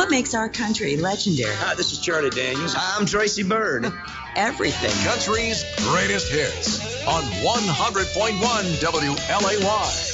What makes our country legendary? Hi, this is Charlie Daniels. I'm Tracy Byrd. Everything. Country's greatest hits on 100.1 WLAY.